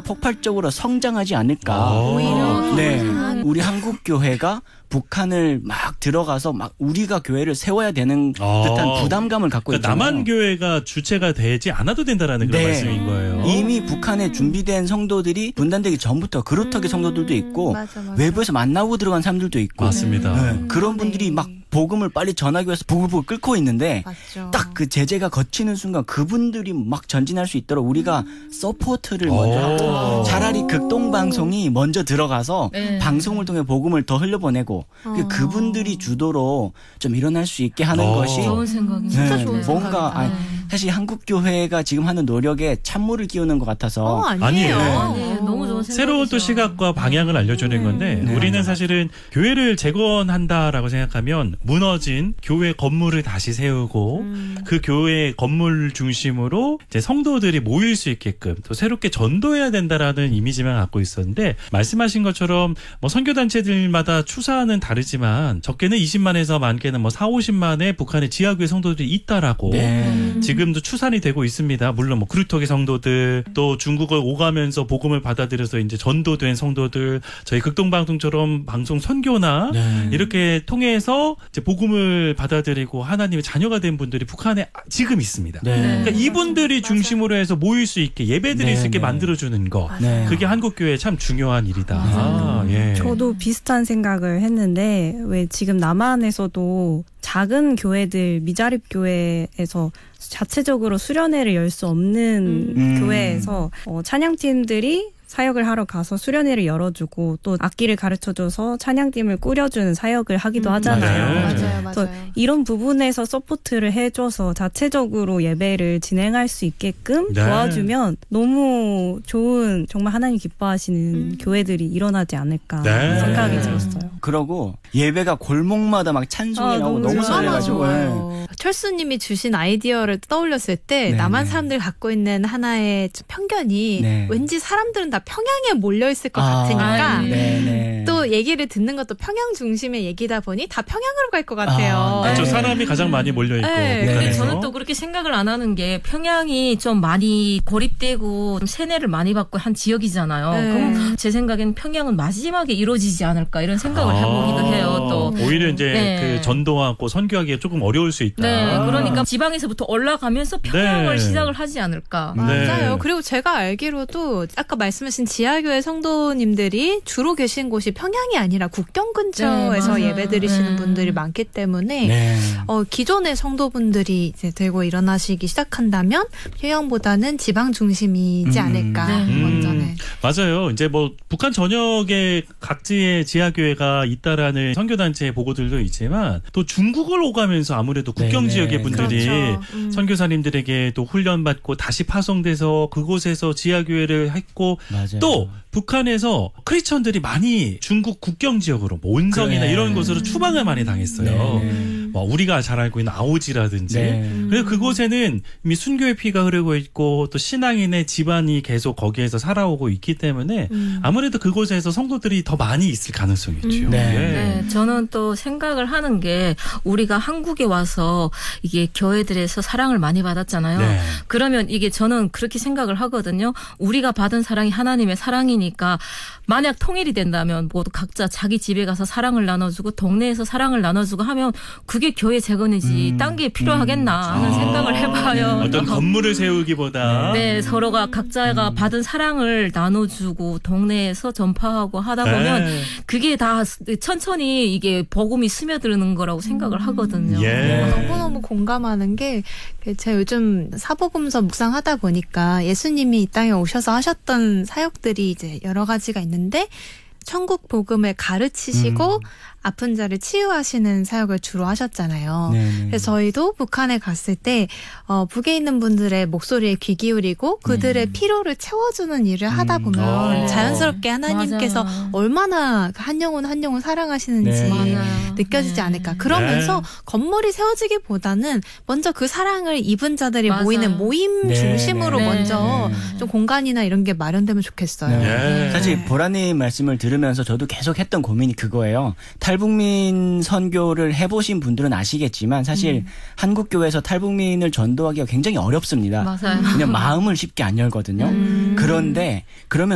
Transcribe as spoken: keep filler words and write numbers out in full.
폭발적으로 성장하지 않을까. 오히려 네, 우리 한국 교회가 북한을 막 들어가서 막 우리가 교회를 세워야 되는 아. 듯한 부담감을 갖고 그러니까 있잖아요. 남한 교회가 주체가 되지 않아도 된다라는 그런 네. 말씀인 거예요. 이미 북한에 준비된 성도들이 분단되기 전부터 그루터기 성도들도 있고 맞아, 맞아. 외부에서 만나고 들어간 사람들도 있고 맞습니다. 네, 그런 분들이 막 복음을 빨리 전하기 위해서 부글부글 끓고 있는데 맞죠. 딱 그 제재가 거치는 순간 그분들이 막 전진할 수 있도록 우리가 서포트를 먼저 하고 차라리 극동방송이 먼저 들어가서 네. 방송을 통해 복음을 더 흘려보내고 어. 그분들이 주도로 좀 일어날 수 있게 하는 어. 것이 좋은 생각이네요. 진짜 네, 좋은 뭔가 생각이다. 아니, 사실 한국 교회가 지금 하는 노력에 찬물을 끼우는 것 같아서 어, 아니에요. 아니에요. 아니에요. 너무 좋은 생각이죠. 새로운 또 시각과 방향을 알려주는 건데 네. 우리는 사실은 교회를 재건한다라고 생각하면 무너진 교회 건물을 다시 세우고 음. 그 교회 건물 중심으로 이제 성도들이 모일 수 있게끔 또 새롭게 전도해야 된다라는 이미지만 갖고 있었는데 말씀하신 것처럼 뭐 선교단체들마다 추사는 다르지만 적게는 이십만에서 많게는 뭐 사오십만의 북한의 지하교회 성도들이 있다라고 네. 지금도 추산이 되고 있습니다. 물론 뭐 그루터기 성도들 또 중국을 오가면서 복음을 받아들여서 이제 전도된 성도들 저희 극동방송처럼 방송 선교나 네. 이렇게 통해서 이제 복음을 받아들이고 하나님의 자녀가 된 분들이 북한에 지금 있습니다. 네. 그러니까 이분들이 중심으로 해서 모일 수 있게 예배드릴 네, 수 있게 네. 만들어주는 거 네. 그게 한국교회의 참 중요한 일이다. 아, 예. 저도 비슷한 생각을 했는데 왜 지금 남한에서도 작은 교회들 미자립 교회에서 자체적으로 수련회를 열 수 없는 음. 교회에서 어, 찬양팀들이 사역을 하러 가서 수련회를 열어주고 또 악기를 가르쳐줘서 찬양팀을 꾸려주는 사역을 하기도 음. 하잖아요. 맞아요. 맞아요, 그래서 맞아요. 이런 부분에서 서포트를 해줘서 자체적으로 예배를 진행할 수 있게끔 네. 도와주면 너무 좋은 정말 하나님 기뻐하시는 음. 교회들이 일어나지 않을까 네. 생각이 들었어요. 그러고 예배가 골목마다 막 찬송이 아, 나오고 너무 너무 좋아요. 얼마나 설레가지고 예. 좋아요. 철수님이 주신 아이디어를 떠올렸을 때 네, 남한 네. 사람들이 갖고 있는 하나의 좀 편견이 네. 왠지 사람들은 다 평양에 몰려 있을 것 아, 같으니까 네. 네, 네. 또 얘기를 듣는 것도 평양 중심의 얘기다 보니 다 평양으로 갈 것 같아요. 아, 네. 그렇죠. 사람이 가장 많이 몰려있고 네. 근데 북한에서. 저는 또 그렇게 생각을 안 하는 게 평양이 좀 많이 고립되고 좀 세뇌를 많이 받고 한 지역이잖아요. 네. 그럼 제 생각엔 평양은 마지막에 이루어지지 않을까 이런 생각을 해보기도 해요. 또. 오히려 이제 네. 그 전도하고 선교하기가 조금 어려울 수 있다. 네, 그러니까 지방에서부터 올라가면서 평양을 네. 시작을 하지 않을까. 맞아요. 네. 그리고 제가 알기로도 아까 말씀하신 지하교회 성도님들이 주로 계신 곳이 평양이 아니라 국경 근처에서 네, 맞아요. 예배드리시는 네. 분들이 많기 때문에 네. 어, 기존의 성도분들이 이제 들고 일어나시기 시작한다면 평양보다는 지방 중심이지 음. 않을까. 네. 먼저는. 맞아요. 이제 뭐 북한 전역에 각지의 지하교회가 있다라는 선교단체의 보고들도 있지만 또 중국을 오가면서 아무래도 국경 네네. 지역의 분들이 그렇죠. 음. 선교사님들에게 또 훈련받고 다시 파송돼서 그곳에서 지하교회를 했고 맞아요. 또 북한에서 크리스천들이 많이 중국 국경 지역으로 뭐 온성이나 그래. 이런 곳으로 추방을 많이 당했어요. 네. 뭐 우리가 잘 알고 있는 아오지라든지 네. 그래서 그곳에는 이미 순교의 피가 흐르고 있고 또 신앙인의 집안이 계속 거기에서 살아오고 있기 때문에 음. 아무래도 그곳에서 성도들이 더 많이 있을 가능성이 있죠. 음. 네. 네, 저는 또 생각을 하는 게 우리가 한국에 와서 이게 교회들에서 사랑을 많이 받았잖아요. 네. 그러면 이게 저는 그렇게 생각을 하거든요. 우리가 받은 사랑이 하나님의 사랑이니까 만약 통일이 된다면 모두 각자 자기 집에 가서 사랑을 나눠주고 동네에서 사랑을 나눠주고 하면 그게 교회 재건이지 음. 딴 게 필요하겠나 하는 아. 생각을 해봐요. 어떤 건물을 세우기보다 네, 서로가 각자가 받은 사랑을 나눠주고 동네에서 전파하고 하다 보면 네. 그게 다 천천히 이게 복음이 스며드는 거라고 생각을 하거든요. 예. 너무너무 공감하는 게 제가 요즘 사복음서 묵상하다 보니까 예수님이 이 땅에 오셔서 하셨던 사역들이 이제 여러 가지가 있는데 천국 복음을 가르치시고 음. 아픈 자를 치유하시는 사역을 주로 하셨잖아요. 네네. 그래서 저희도 북한에 갔을 때 어, 북에 있는 분들의 목소리에 귀 기울이고 그들의 음. 피로를 채워주는 일을 하다 음. 보면 어. 자연스럽게 하나님께서 맞아요. 얼마나 한 영혼 한 영혼 사랑하시는지 네. 맞아요. 느껴지지 네. 않을까. 그러면서 네. 건물이 세워지기보다는 먼저 그 사랑을 입은 자들이 맞아요. 모이는 모임 네, 중심으로 네. 먼저 네. 좀 공간이나 이런 게 마련되면 좋겠어요. 네. 예. 사실 보라님 말씀을 들으면서 저도 계속 했던 고민이 그거예요. 탈북민 선교를 해보신 분들은 아시겠지만 사실 음. 한국 교회에서 탈북민을 전도하기가 굉장히 어렵습니다. 맞아요. 그냥 마음을 쉽게 안 열거든요. 음. 그런데 그러면